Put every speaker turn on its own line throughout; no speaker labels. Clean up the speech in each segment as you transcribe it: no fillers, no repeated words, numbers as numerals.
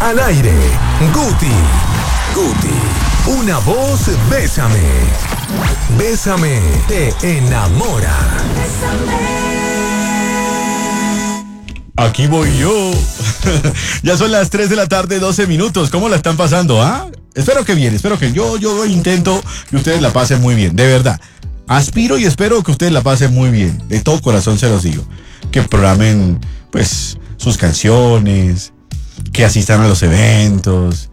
al aire. Guti, una voz, bésame. Bésame, te enamora.
Aquí voy yo. Ya son las 3 de la tarde, 12 minutos. ¿Cómo la están pasando, ah? Espero que bien, yo intento que ustedes la pasen muy bien, de verdad. Aspiro y espero que ustedes la pasen muy bien. De todo corazón se los digo. Que programen, pues, sus canciones, que asistan a los eventos,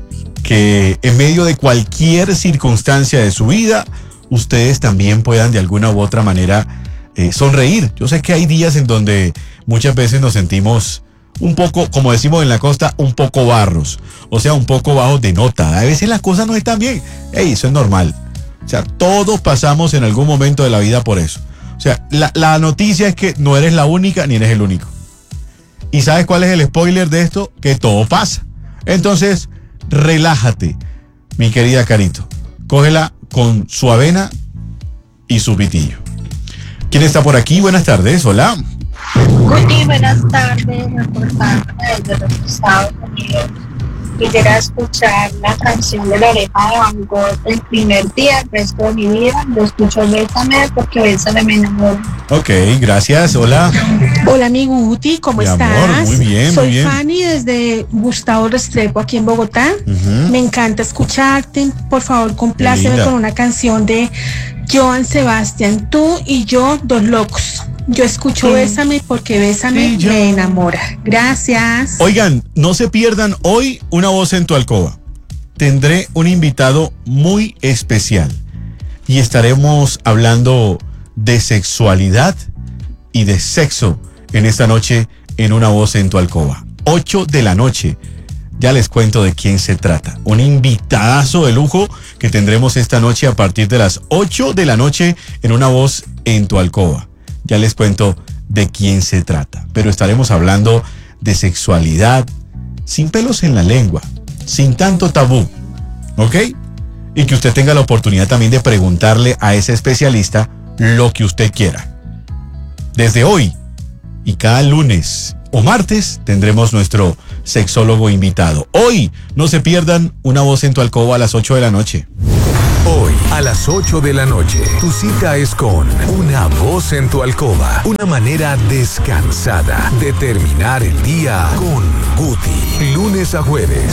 que en medio de cualquier circunstancia de su vida, ustedes también puedan de alguna u otra manera sonreír. Yo sé que hay días en donde muchas veces nos sentimos un poco, como decimos en la costa, un poco barros, o sea, un poco bajos de nota. A veces las cosas no están bien. Eso es normal. O sea, todos pasamos en algún momento de la vida por eso. O sea, la noticia es que no eres la única ni eres el único. ¿Y sabes cuál es el spoiler de esto? Que todo pasa. Entonces, relájate, mi querida Carito. Cógela con su avena y su pitillo. ¿Quién está por aquí? Buenas tardes, hola.
Guti, buenas tardes, reportando desde los Estados Unidos. Quisiera escuchar la canción de La Oreja de Van Gogh el primer día, el resto de mi vida. Lo escucho Bésame porque Bésame me enamora.
Ok, gracias, hola.
Hola, mi Guti, ¿cómo
Mi
estás?
amor, muy bien,
Soy
muy bien.
Fanny desde Gustavo Restrepo, aquí en Bogotá. Me encanta escucharte. Por favor, compláceme
linda.
con una canción de Joan Sebastián. Tú y yo, dos locos. Yo escucho Bésame porque Bésame
Sí, yo.
me enamora. Gracias.
Oigan, no se pierdan hoy Una Voz en tu Alcoba. Tendré un invitado muy especial y estaremos hablando de sexualidad y de sexo en esta noche en Una Voz en tu Alcoba. 8 de la noche. Ya les cuento de quién se trata. Un invitadazo de lujo que tendremos esta noche a partir de las 8 de la noche en Una Voz en tu Alcoba. Ya les cuento de quién se trata. Pero estaremos hablando de sexualidad sin pelos en la lengua, sin tanto tabú, ¿ok? Y que usted tenga la oportunidad también de preguntarle a ese especialista lo que usted quiera. Desde hoy y cada lunes o martes tendremos nuestro sexólogo invitado. Hoy no se pierdan Una Voz en tu Alcoba a las 8 de la noche.
Hoy, a las 8 de la noche, tu cita es con Una Voz en tu Alcoba. Una manera descansada de terminar el día con Guti. Lunes a jueves.